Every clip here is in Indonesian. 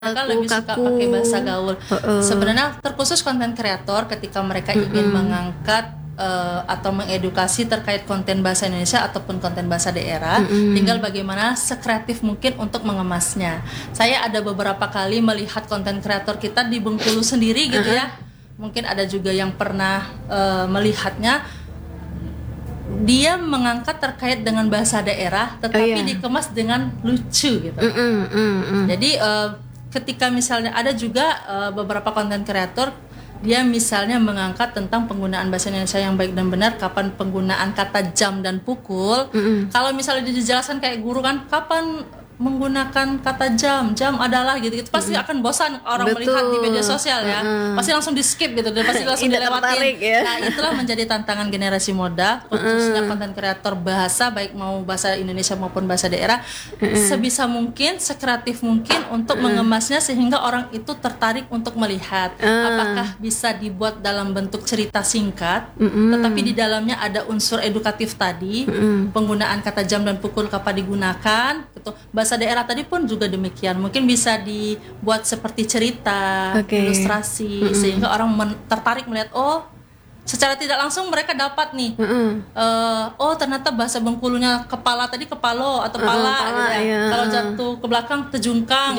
mereka Kaku, lebih suka kaku. pakai bahasa gaul. Heeh. Sebenarnya terkhusus konten kreator ketika mereka ingin mengangkat atau mengedukasi terkait konten bahasa Indonesia ataupun konten bahasa daerah, tinggal bagaimana sekreatif mungkin untuk mengemasnya. Saya ada beberapa kali melihat konten kreator kita di Bengkulu sendiri gitu ya. Mungkin ada juga yang pernah melihatnya. Dia mengangkat terkait dengan bahasa daerah, tetapi dikemas dengan lucu gitu. Jadi ketika misalnya ada juga beberapa konten kreator, dia misalnya mengangkat tentang penggunaan bahasa Indonesia yang baik dan benar, kapan penggunaan kata jam dan pukul. Kalau misalnya dijelaskan kayak guru kan, kapan menggunakan kata jam adalah gitu pasti akan bosan orang melihat di media sosial ya, pasti langsung di skip gitu dan pasti langsung dilewatin ya. Nah itulah menjadi tantangan generasi muda khususnya konten kreator bahasa, baik mau bahasa Indonesia maupun bahasa daerah, sebisa mungkin sekreatif mungkin untuk mengemasnya sehingga orang itu tertarik untuk melihat. Apakah bisa dibuat dalam bentuk cerita singkat tetapi di dalamnya ada unsur edukatif tadi, penggunaan kata jam dan pukul kapan digunakan gitu. Bahasa daerah tadi pun juga demikian, mungkin bisa dibuat seperti cerita, ilustrasi, sehingga orang tertarik melihat, oh secara tidak langsung mereka dapat nih, oh ternyata bahasa Bengkulunya kepala tadi kepalo atau pala gitu ya. Kalau jatuh ke belakang tejungkang.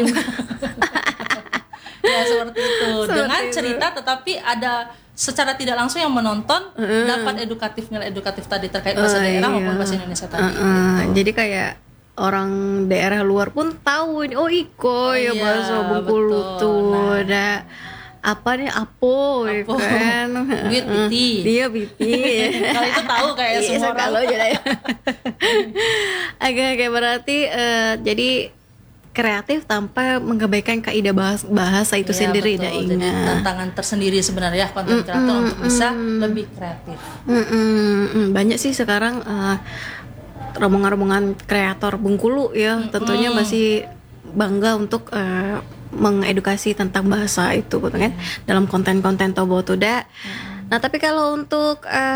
Ya seperti itu, dengan cerita tetapi ada secara tidak langsung yang menonton dapat nilai edukatif tadi terkait bahasa daerah maupun bahasa Indonesia tadi gitu. Jadi kayak orang daerah luar pun tahu ini, oh iko ya bahasa Bengkulu tuh ada apa nih apo kan duit biti dia biti kalau itu tahu kayak semua orang kalau jadi agak berarti jadi kreatif tanpa mengabaikan kaidah bahasa itu sendiri. Jadi tantangan tersendiri sebenarnya konten kreator untuk bisa lebih kreatif. Banyak sih sekarang rombongan kreator Bengkulu ya, tentunya masih bangga untuk mengedukasi tentang bahasa itu kan dalam konten-konten Tobo Tuda. Nah tapi kalau untuk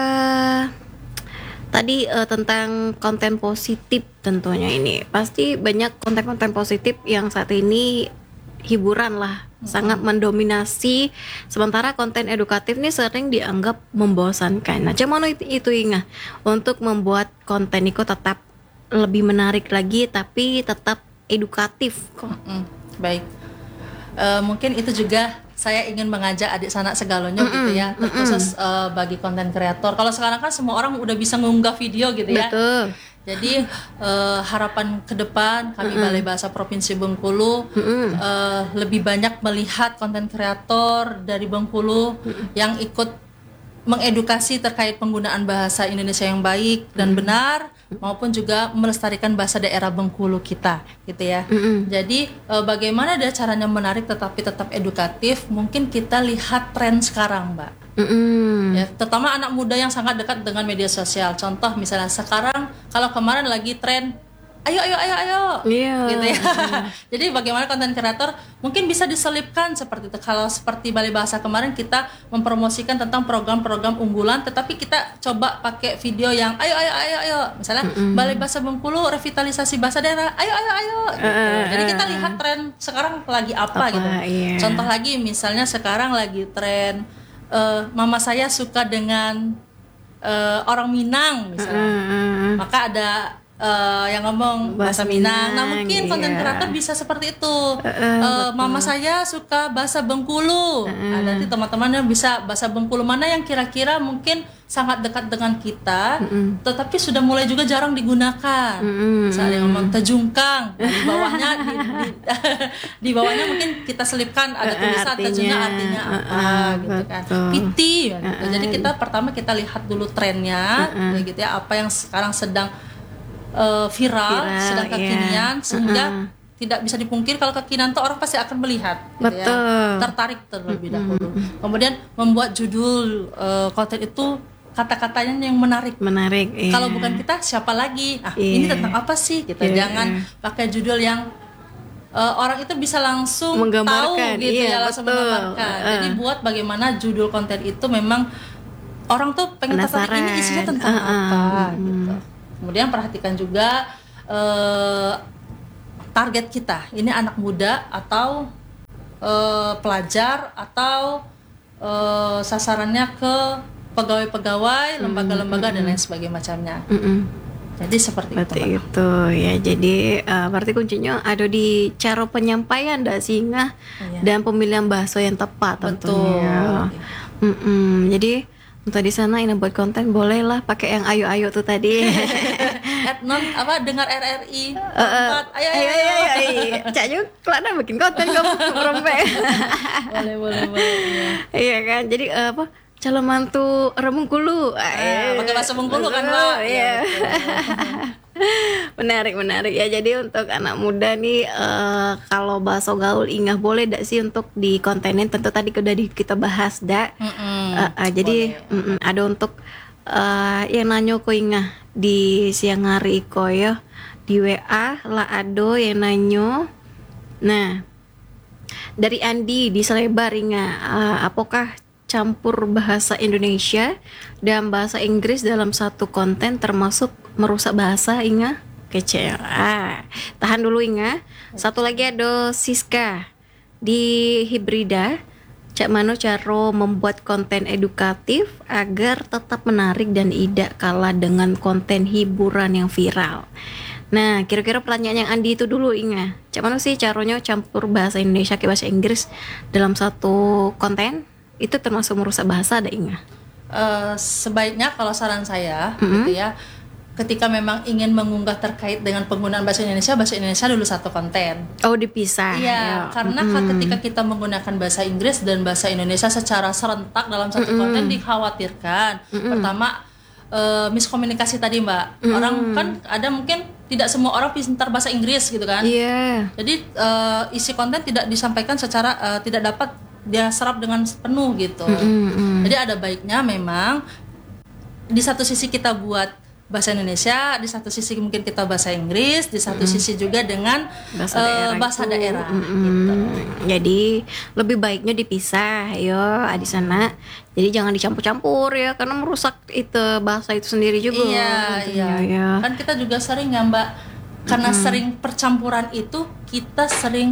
tadi tentang konten positif, tentunya ini pasti banyak konten-konten positif yang saat ini hiburan lah sangat mendominasi, sementara konten edukatif ini sering dianggap membosankan. Nah, cuman itu Inga untuk membuat konten itu tetap lebih menarik lagi tapi tetap edukatif kok. Baik, mungkin itu juga saya ingin mengajak adik sanak segalonyo gitu ya, terkhusus bagi konten kreator. Kalau sekarang kan semua orang udah bisa mengunggah video gitu ya. Betul. Jadi harapan ke depan kami Balai Bahasa Provinsi Bengkulu lebih banyak melihat konten kreator dari Bengkulu yang ikut mengedukasi terkait penggunaan bahasa Indonesia yang baik dan benar, maupun juga melestarikan bahasa daerah Bengkulu kita gitu ya. Jadi bagaimana dia caranya menarik tetapi tetap edukatif, mungkin kita lihat tren sekarang Mbak. Ya, terutama anak muda yang sangat dekat dengan media sosial. Contoh misalnya sekarang, kalau kemarin lagi tren ayo gitu ya. Jadi bagaimana konten kreator mungkin bisa diselipkan seperti itu. Kalau seperti Balai Bahasa kemarin kita mempromosikan tentang program-program unggulan, tetapi kita coba pakai video yang ayo. Misalnya Balai Bahasa Bengkulu revitalisasi bahasa daerah. Ayo gitu. Jadi kita lihat tren sekarang lagi apa gitu. Contoh lagi misalnya sekarang lagi tren mama saya suka dengan orang Minang misalnya. Maka ada yang ngomong bahasa Minang. Nah mungkin konten kreator bisa seperti itu. Mama saya suka bahasa Bengkulu. Nah, nanti teman-temannya bisa bahasa Bengkulu mana yang kira-kira mungkin sangat dekat dengan kita, tetapi sudah mulai juga jarang digunakan. Misalnya ngomong tejungkang, di bawahnya di bawahnya mungkin kita selipkan ada tulisan tejungkang artinya apa gitu kan. Piti gitu. Jadi kita pertama kita lihat dulu trennya gitu ya, apa yang sekarang sedang viral, sedang kekinian, sehingga tidak bisa dipungkir kalau kekinian tuh orang pasti akan melihat gitu ya, tertarik terlebih dahulu. Kemudian membuat judul konten itu kata-katanya yang menarik. Kalau bukan kita siapa lagi? Ini tentang apa sih? Gitu. Jangan pakai judul yang orang itu bisa langsung tahu gitu ya, langsung menggambarkan. Jadi buat bagaimana judul konten itu memang orang tuh pengen tertarik, ini isinya tentang apa gitu. Kemudian perhatikan juga target kita, ini anak muda atau pelajar atau sasarannya ke pegawai-pegawai, lembaga-lembaga dan lain sebagainya macamnya. Jadi seperti itu ya. Jadi berarti kuncinya ada di cara penyampaian sehingga dan pemilihan bahasa yang tepat tentunya. Jadi untuk di sana ini buat konten bolehlah pakai yang ayo-ayo tuh tadi. Dengar RRI. Ayo. Cak juga kelana bikin konten kamu merempet. boleh. Iya kan. Jadi calon mantu orang Bengkulu. Pakai bahasa Bengkulu kan, Mbak? Iya. Menarik ya. Jadi untuk anak muda nih kalau bahasa gaul ingat boleh sih untuk di kontenin, tentu tadi udah kita bahas jadi ada untuk yang nanyo ko ingat di siang hari ko ya di WA lah ado yang nanyo. Nah, dari Andi di Selebar ingat apakah campur bahasa Indonesia dan bahasa Inggris dalam satu konten termasuk merusak bahasa inga? Kece. Tahan dulu inga. Satu lagi ada Siska di Hibrida. Cak mano cara membuat konten edukatif agar tetap menarik dan tidak kalah dengan konten hiburan yang viral. Nah, kira-kira pertanyaan yang Andi itu dulu inga. Cak mano sih caranya campur bahasa Indonesia ke bahasa Inggris dalam satu konten? Itu termasuk merusak bahasa ingat? Sebaiknya kalau saran saya gitu ya, ketika memang ingin mengunggah terkait dengan penggunaan bahasa Indonesia dulu satu konten. Oh, dipisah. Iya, karena ketika kita menggunakan bahasa Inggris dan bahasa Indonesia secara serentak dalam satu konten dikhawatirkan. Pertama miskomunikasi tadi, Mbak. Orang kan ada mungkin tidak semua orang pintar bahasa Inggris gitu kan. Iya. Jadi isi konten tidak disampaikan secara tidak dapat dia serap dengan penuh gitu. Jadi ada baiknya memang di satu sisi kita buat bahasa Indonesia, di satu sisi mungkin kita bahasa Inggris, di satu sisi juga dengan bahasa daerah gitu. Jadi lebih baiknya dipisah yo di sana. Jadi jangan dicampur-campur ya, karena merusak itu bahasa itu sendiri juga. Iya. Kan kita juga sering ya, Mbak, karena sering percampuran itu kita sering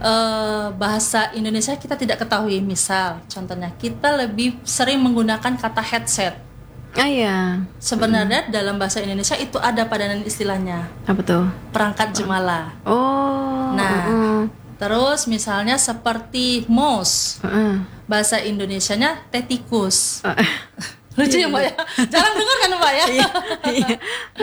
bahasa Indonesia kita tidak ketahui. Misal contohnya kita lebih sering menggunakan kata headset. Iya. Sebenarnya dalam bahasa Indonesia itu ada padanan istilahnya. Apa tuh? Perangkat jemala. Oh. Nah, terus misalnya seperti mouse. Bahasa Indonesianya tetikus. Lucu ya, Mbak ya? Jarang dengar kan, Mbak ya? Iya.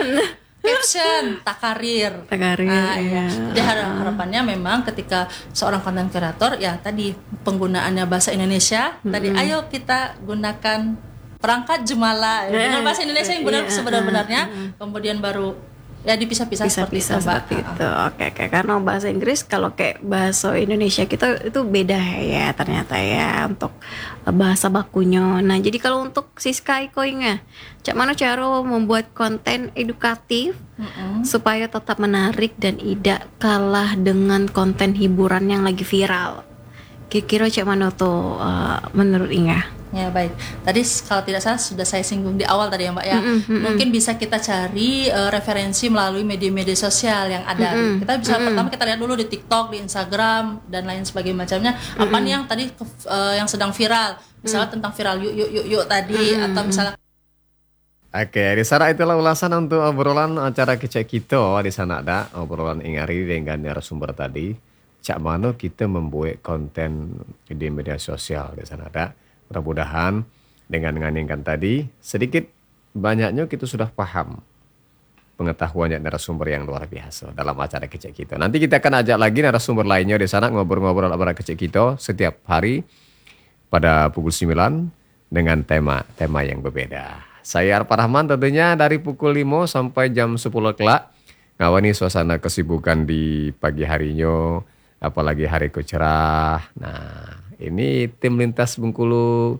Caption takarir. Iya. Jadi harapannya memang ketika seorang content creator ya tadi penggunaannya bahasa Indonesia tadi ayo kita gunakan perangkat jemala dengan bahasa Indonesia yang benar sebenar-benarnya, kemudian baru ya dipisah-pisah seperti itu, Mbak. Oke. Karena bahasa Inggris kalau kayak bahasa Indonesia kita itu beda ya ternyata ya untuk bahasa bakunya. Nah, jadi kalau untuk Siska Ikoinga, cak mana cara membuat konten edukatif supaya tetap menarik dan tidak kalah dengan konten hiburan yang lagi viral? Kira-kira cak mana tuh menurut Inga? Ya baik, tadi kalau tidak salah sudah saya singgung di awal tadi ya, Mbak ya. Mungkin bisa kita cari referensi melalui media-media sosial yang ada. Kita bisa pertama kita lihat dulu di TikTok, di Instagram dan lain sebagainya macamnya. Apa nih yang tadi yang sedang viral? Misalnya tentang viral yuk tadi atau misalnya. Oke, di sana itulah ulasan untuk obrolan acara Kecek Kita. Di sana ada obrolan Ingari dengan narasumber tadi. Cak mano kita membuat konten di media sosial, di sana ada. Mudah-mudahan dengan nganingkan tadi sedikit banyaknya kita sudah paham pengetahuannya narasumber yang luar biasa dalam acara Kecek Kita. Nanti kita akan ajak lagi narasumber lainnya di sana ngobrol-ngobrol acara Kecek Kita setiap hari pada pukul 9 dengan tema yang berbeda. Saya Arpa Rahman tentunya dari pukul 5 sampai jam 10 kelak ngawani suasana kesibukan di pagi harinya, apalagi hari cerah. Nah, ini tim lintas Bengkulu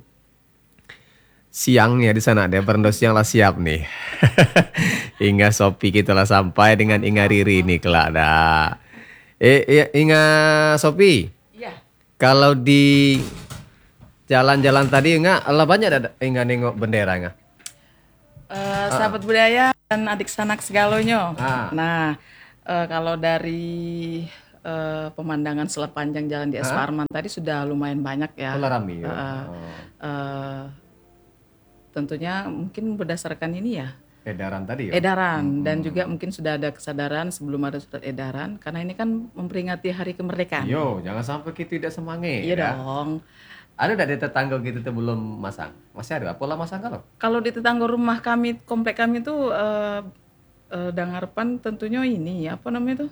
siang ya di sana ada Perndo siang lah siap nih. Hingga Sopi kita lah sampai dengan Inga Riri nih kelak dah. Inga Sopi. Iya. Kalau di jalan-jalan tadi Inga lah banyak ada Inga nengok bendera Inga. Sahabat budaya dan adik sanak segalonyo. Ah. Nah, kalau dari pemandangan sepanjang jalan di Es Parman tadi sudah lumayan banyak ya. Rame ya. Eh, tentunya mungkin berdasarkan ini ya, Edaran tadi ya. edaran, dan juga mungkin sudah ada kesadaran sebelum ada surat edaran, karena ini kan memperingati hari kemerdekaan. Yo, jangan sampai kita tidak semangat. Iya ya. dong. Ada enggak di tetangga gitu tuh belum masang? Masih ada? Pola masang kalau? Kalau di tetangga rumah kami, komplek kami tuh Dangarpan tentunya ini apa namanya tuh?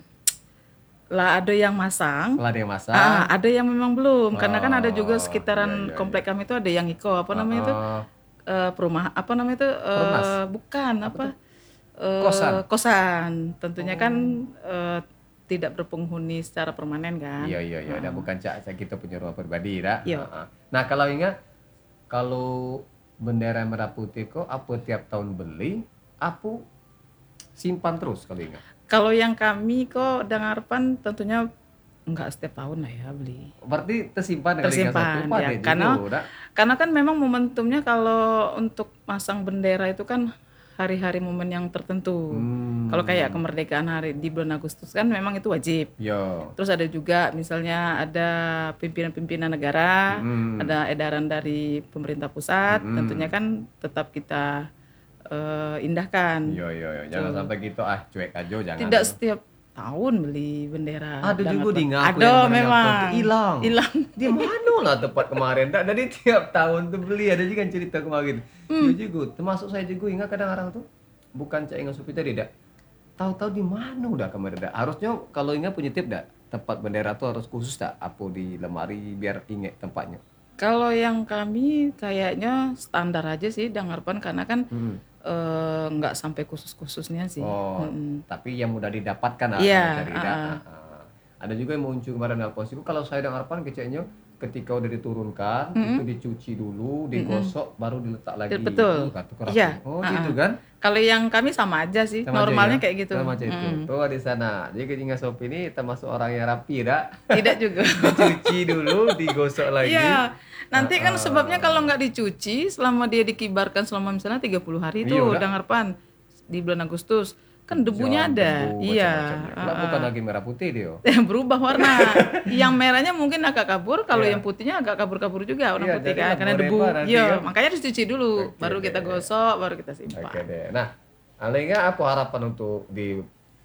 Lah ada yang masang, Kalau ada yang masang. ada yang memang belum. Karena kan ada juga Oh, sekitaran iya, iya, komplek kami itu ada yang iko apa namanya itu? Perumahan apa namanya itu? Perumnas? Bukan apa? Kosan? Kosan. Tentunya kan tidak berpenghuni secara permanen kan. Iya. Dah bukan cak kita punya rumah pribadi dah. Iya. Nah, kalau ingat kalau bendera merah putih kok apa tiap tahun beli, apa simpan terus kalau ingat. Kalau yang kami kok Dangarpan tentunya enggak setiap tahun lah ya beli. Berarti tersimpan dengan Liga Tersimpan, 1 Pak, ya. deh, Karena gitu, dah. Karena kan memang momentumnya kalau untuk masang bendera itu kan hari-hari momen yang tertentu. Kalau kayak kemerdekaan hari di bulan Agustus kan memang itu wajib. Yo. Terus ada juga misalnya ada pimpinan-pimpinan negara, ada edaran dari pemerintah pusat, tentunya kan tetap kita indahkan. Yo. Jangan sampai gitu cuek aja jangan. Tidak setiap tahun beli bendera. Ada juga Dangarpan. di ngaku Ada yang memang. hilang. Hilang. Di mana lah tempat kemarin? Dak dari tiap tahun tuh beli ada juga yang cerita kemarin. Yo juga, termasuk saya juga ingat kadang orang tuh bukan cak ingat supi tadi dak. Tahu-tahu di mana udah kemarin dak. Harusnya kalau ingat punya tip dak, tempat bendera tuh harus khusus dak, apa di lemari biar ingat tempatnya. Kalau yang kami kayaknya standar aja sih Dangarpan karena kan nggak sampai khusus-khususnya sih. Oh, tapi yang mudah didapatkan lah Iya, kalau cari dak. Ada juga yang muncul kemarin Alfonso kalau saya dengarkan keceknya ketika udah diturunkan itu dicuci dulu, digosok baru diletak lagi. Betul. Iya. Oh, gitu kan? Kalau yang kami sama aja sih, Sama aja normalnya ya? kayak gitu. Sama aja itu. Tuh di sana. Jadi Kejinga Sopi ini termasuk orang yang rapi, dak. Tidak juga. Dicuci dulu, digosok lagi. Iya. Nanti kan sebabnya kalau nggak dicuci selama dia dikibarkan selama misalnya 30 hari itu Iya, Dangarpan di bulan Agustus kan debunya ada. Debu, Iya. macam-macam. Lah, bukan lagi merah putih dia. Berubah warna. Yang merahnya mungkin agak kabur, kalau yang putihnya agak kabur-kabur juga warna Iya, putih jadi kan karena lembar debu. nanti Iya, kan. makanya harus dicuci dulu, Oke baru kita deh. gosok, baru kita simpan. Oke deh. Nah, Alenga apa harapan untuk di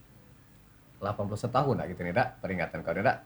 81 tahun lah gitu nih, dak? Peringatan kau dak?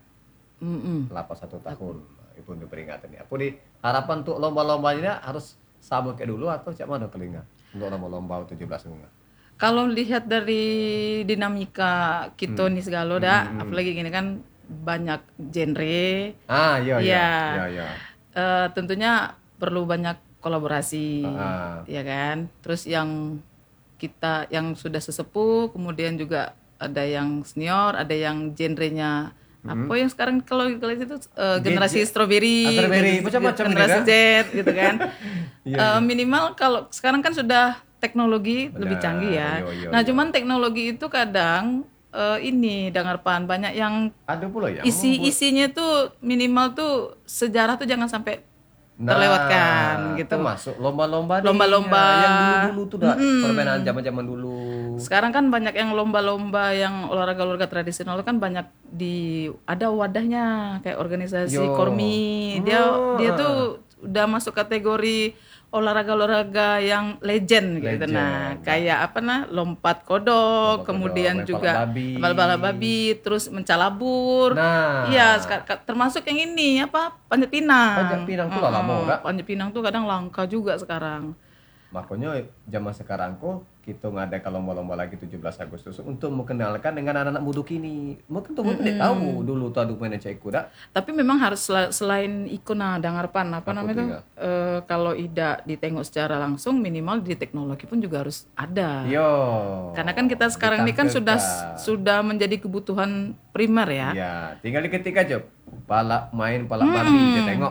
81 tahun itu untuk peringatan ini. Apa di harapan untuk lomba-lombanya harus sama kayak dulu atau cak mana kelinga untuk lomba-lomba 17 bunga? Kalau lihat dari dinamika kita nih segala dak, apalagi gini kan banyak genre. Iya. Tentunya perlu banyak kolaborasi, ya kan. Terus yang kita yang sudah sesepuh, kemudian juga ada yang senior, ada yang genrenya apa yang sekarang kalau itu generasi strawberry, macam-macam ini, generasi kan? Z gitu kan. Minimal kalau sekarang kan sudah teknologi lebih canggih ya. Nah, cuman teknologi itu kadang ini Dangarpan banyak yang Ada pula ya. isinya tuh minimal tuh sejarah tuh jangan sampai terlewatkan gitu. Termasuk lomba-lomba nih, Lomba-lomba. yang dulu-dulu tuh dak, permainan zaman-zaman dulu. Sekarang kan banyak yang lomba-lomba yang olahraga-olahraga tradisional kan banyak ada wadahnya kayak organisasi Kormi. Dia tuh udah masuk kategori olahraga-olahraga yang legend gitu. Nah, kayak apa lompat kodok, kemudian juga bala babi, terus mencalabur. Nah, iya, termasuk yang ini apa? Panjat pinang. Panjat pinang tuh lama dak. Panjat pinang tuh kadang langka juga sekarang. Makanya zaman sekarang kok kita ngadakan lomba-lomba lagi 17 Agustus untuk mengenalkan dengan anak-anak muda kini. Mungkin tuh tidak tahu dulu tuh adu main cek kuda. Tapi memang harus selain ikon Dangarpan apa namanya tuh kalau tidak ditengok secara langsung minimal di teknologi pun juga harus ada. Yo. Karena kan kita sekarang ini kan sudah menjadi kebutuhan primer ya. Iya, tinggal diketik aja. Balap babi kita tengok.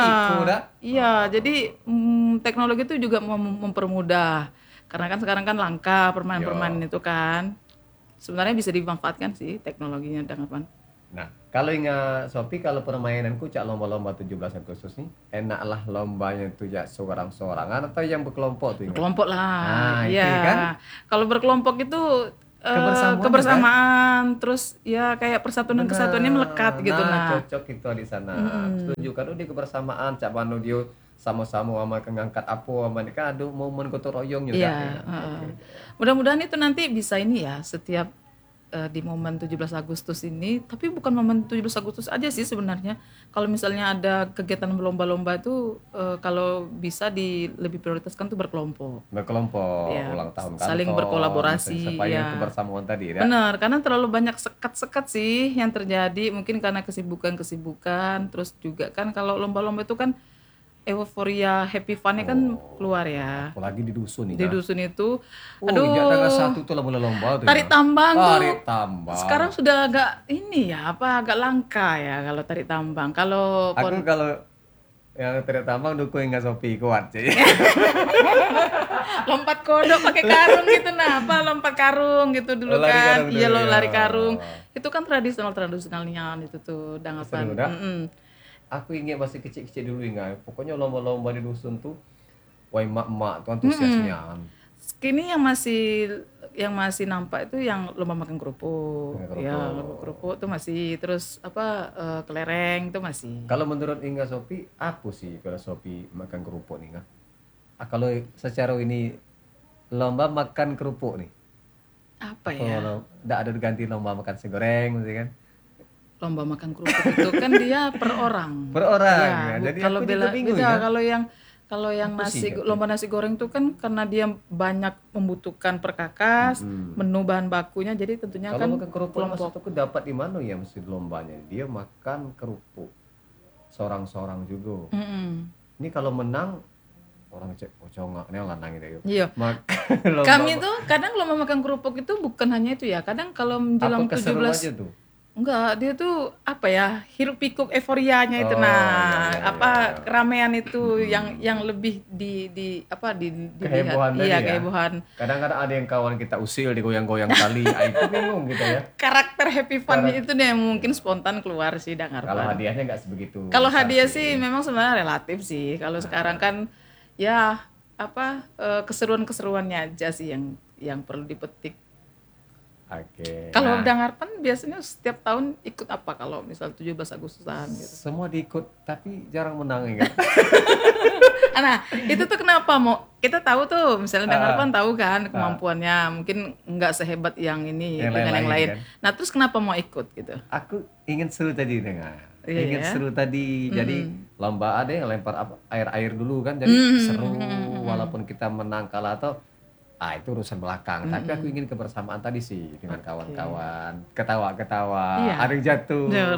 Iya, jadi teknologi itu juga mempermudah. Karena kan sekarang kan langka permainan-permainan itu kan. Sebenarnya bisa dimanfaatkan sih teknologinya Dangarpan. Nah, kalau ingat Sophie, kalau permainanku cak lomba-lomba 17 Agustus nih, enaklah lombanya tuh ya seorang-seorangan atau yang berkelompok tuh? Berkelompok lah. Nah, itu kan. Kalau berkelompok itu kebersamaan, terus ya kayak persatuan dan kesatuannya melekat gitu nah. Cocok itu di sana. Setuju kan di kebersamaan cak mano dia sama-sama sama ngangkat apa sama kan ada momen gotong royong juga. Iya, mudah-mudahan itu nanti bisa ini ya setiap di momen 17 Agustus ini, tapi bukan momen 17 Agustus aja sih sebenarnya. Kalau misalnya ada kegiatan berlomba-lomba itu kalau bisa lebih prioritaskan tuh berkelompok. Berkelompok, Ya, ulang tahun kantor, saling berkolaborasi, supaya ya. kebersamaan tadi ya. Benar, karena terlalu banyak sekat-sekat sih yang terjadi, mungkin karena kesibukan-kesibukan, terus juga kan kalau lomba-lomba itu kan euforia happy fun-nya kan keluar ya. Apalagi di dusun nih. Di dusun itu, Injak tanggal 1 tuh lomba-lomba tuh. tarik tambang tuh. Tarik tambang. Sekarang sudah agak ini ya, agak langka ya kalau tarik tambang. Kalau Aku kalau yang tarik tambang dukung nggak Sopi kuat sih. lompat kodok pakai karung gitu lompat karung gitu dulu Lari kan. karung Iya dulu, lo ya. lari karung. Itu kan tradisionalnya itu tuh danggapan. Seru, dah. Aku ingat masih kecil-kecil dulu ingat. Pokoknya lomba-lomba di dusun tuh, wah emak-emak tuh antusiasnya. Kini yang masih nampak itu yang lomba makan kerupuk. Ya, lomba kerupuk tuh masih, terus kelereng tuh masih. Kalau menurut Inga Sopi, apa sih kalau Sopi makan kerupuk nih Inga? Kalau secara ini lomba makan kerupuk nih. Apa ya? Tidak ada ganti lomba makan nasi goreng mesti kan? Lomba makan kerupuk itu kan dia per orang. Per orang Ya, ya. Jadi kalau aku juga bingung beda ya. kalau yang Apa sih, lomba nasi goreng itu kan karena dia banyak membutuhkan perkakas, menu bahan bakunya, jadi tentunya Kalau kan makan kerupuk maksud aku dapat di mana ya mesti lombanya? Dia makan kerupuk seorang-seorang juga. Ini kalau menang orang cek congak nih lanang gitu. Iya. Makan Kami tuh kadang lomba makan kerupuk itu bukan hanya itu ya. Kadang kalau menjelang apa keseruan 17 aja tuh? enggak, dia tuh apa ya? Hiruk pikuk euforianya itu Oh, iya, keramaian itu yang lebih dilihat. Kehebohan tadi Iya, ya? kehebohan. Kadang-kadang ada yang kawan kita usil digoyang-goyang tali, itu bingung gitu ya. Karakter happy fun itu deh yang mungkin spontan keluar sih Kalau Dangarpan. hadiahnya nggak sebegitu. Kalau besar hadiah sih memang sebenarnya relatif sih. Kalau sekarang kan ya keseruan-keseruannya aja sih yang perlu dipetik. Oke. Kalau Nah, Dangarpan biasanya setiap tahun ikut apa kalau misal 17 Agustusan gitu. semua diikut tapi jarang menang ya. Nah, itu tuh kenapa kita tahu tuh misalnya Dangarpan tahu kan kemampuannya mungkin nggak sehebat yang ini Yang dengan yang lain-lain lain. kan. Nah, terus kenapa mau ikut gitu? Aku ingin seru tadi dengar. Iya, Ingin ya. seru tadi. Jadi lomba ada yang lempar air-air dulu kan. Jadi seru walaupun kita menang kalah atau itu urusan belakang. Tapi aku ingin kebersamaan tadi sih dengan kawan-kawan, ketawa-ketawa, Iya. ada yang jatuh. Bener.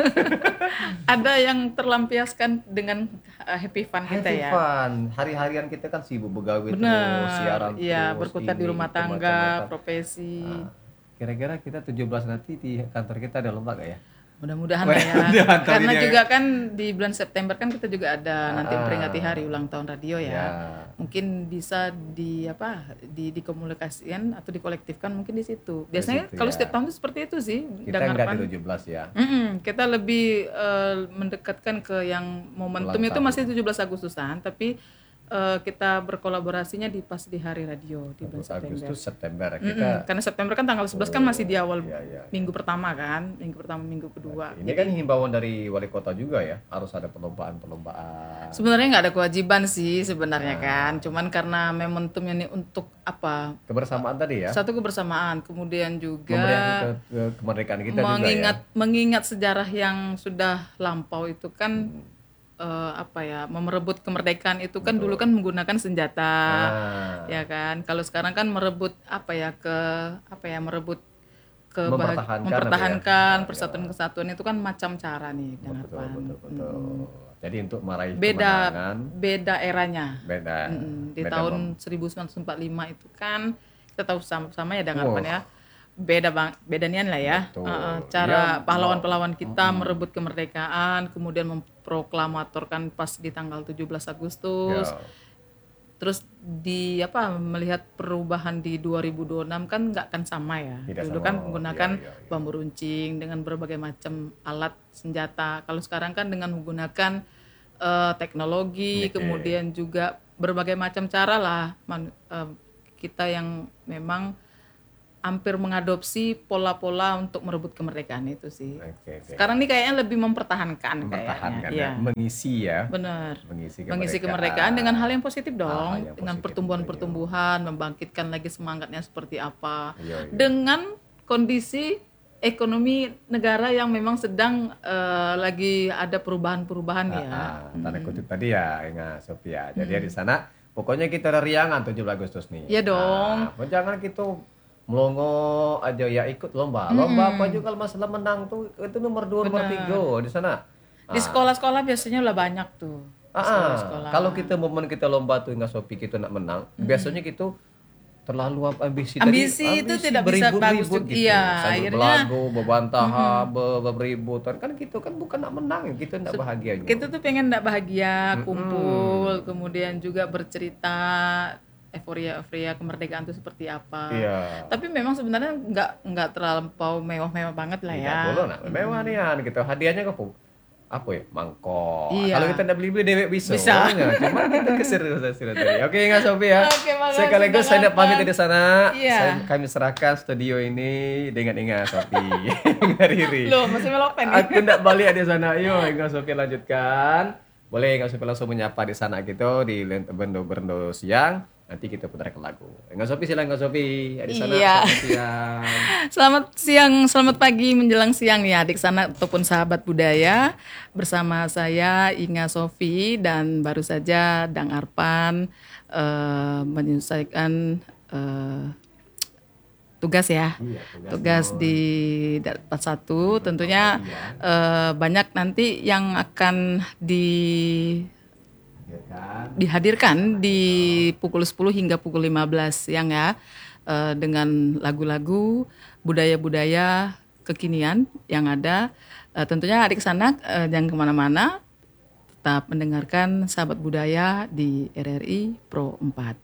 Ada yang terlampiaskan dengan happy fun kita Happy ya. fun. Hari-harian kita kan sibuk begawe terus, Bener. siaran Iya, terus, berkutat di ini, rumah itu, tangga, macam-macam. profesi. Kira-kira kita 17 nanti di kantor kita ada lomba gak ya? Mudah-mudahan lah ya. Mudah-mudahan Karena ini ya. juga kan di bulan September kan kita juga ada nanti memperingati hari ulang tahun radio ya. Ya. Mungkin bisa dikomunikasikan atau dikolektifkan mungkin di situ. Biasanya situ, kalau ya. setiap tahun itu seperti itu sih. Kita enggak Dangarpan. di 17 ya. Kita lebih mendekatkan ke yang momentum Ulang itu tahun. masih 17 Agustusan, tapi kita berkolaborasinya pas di hari radio di bulan September. Agustus September kita. Karena September kan tanggal 11 kan masih di awal iya. minggu pertama kan, minggu kedua. Ini kan himbauan dari wali kota juga ya, harus ada perlombaan-perlombaan. Sebenarnya nggak ada kewajiban sih sebenarnya kan, cuman karena momentumnya ini untuk apa? Kebersamaan tadi ya. Satu kebersamaan, kemudian juga Memberikan kemerdekaan kita juga ya. mengingat sejarah yang sudah lampau itu kan merebut kemerdekaan itu kan dulu kan menggunakan senjata, ya kan. Kalau sekarang kan merebut merebut mempertahankan persatuan kesatuan itu kan macam cara nih Dangarpan. Betul. Jadi untuk meraih Beda kemenangan, beda eranya. beda. Di tahun 1945 itu kan kita tahu sama-sama ya Dangarpan ya. Beda nian lah ya. Betul. Cara Ya, pahlawan-pahlawan kita merebut kemerdekaan, kemudian memproklamatorkan pas di tanggal 17 Agustus. Ya. Terus melihat perubahan di 2026 kan nggak akan sama ya. Tidak Dulu sama. kan menggunakan Iya, iya. bambu runcing dengan berbagai macam alat senjata. Kalau sekarang kan dengan menggunakan teknologi, Oke. kemudian juga berbagai macam cara lah kita yang memang hampir mengadopsi pola-pola untuk merebut kemerdekaan itu sih. Oke. Sekarang ini kayaknya lebih mempertahankan Mempertahankan kayaknya. ya, mengisi ya. Benar. Mengisi kemerdekaan dengan hal yang positif dong, Hal yang dengan positif, pertumbuhan-pertumbuhan, membangkitkan lagi semangatnya seperti apa. Iya. Dengan kondisi ekonomi negara yang memang sedang lagi ada perubahan-perubahan ya. Tanda kutip tadi ya, Inga Sophia. Jadi di sana pokoknya kita ada riangan 17 Agustus nih. Iya dong. Jangan kita melongo aja ya ikut lomba. Lomba apa juga kalau masalah menang tuh itu nomor 2, nomor 3 di sana. Di sekolah-sekolah biasanya udah banyak tuh. Sekolah-sekolah. Kalau kita momen kita lomba tuh Inga Sophia kita nak menang, biasanya kita terlalu ambisi Ambisi itu tidak bisa bagus berebut tuh. gitu. Iya, Sambil akhirnya belagu, bebantahan, beributan kan gitu kan bukan nak menang, kita nak bahagia. kita tuh pengen enggak bahagia, kumpul, kemudian juga bercerita euforia kemerdekaan itu seperti apa. Iya. Tapi memang sebenarnya nggak terlampau mewah-mewah banget lah ya. Tidak boleh nak mewah nih gitu. Hadiahnya apa ya? Mangkok. Iya. Kalau kita tidak beli dewek bisa. Bisa. Cuma kita keseriusan tadi. Oke, Inga Sophia. Oke, makasih, Sekaligus saya nak pamit dari sana. Iya. Kami serahkan studio ini dengan Inga Sophia. Inga Riri. Loh, masih melopen nih. Aku tidak balik di sana. Ayo Inga Sophia lanjutkan. Boleh Inga Sophia langsung menyapa di sana gitu di Berndo siang. Nanti kita putarkan lagu. Inga Sophia silakan Inga Sophia di sana. Iya. Selamat siang. Selamat siang, selamat pagi menjelang siang ya adik sana ataupun sahabat budaya. Bersama saya Inga Sophie dan baru saja Dang Arpan menyelesaikan tugas ya. Iya, Tugas di Dapat 1 tentunya banyak nanti yang akan dihadirkan di pukul 10 hingga pukul 15 siang ya, dengan lagu-lagu budaya-budaya kekinian yang ada. Tentunya adik sanak jangan kemana-mana, tetap mendengarkan Sahabat Budaya di RRI Pro 4.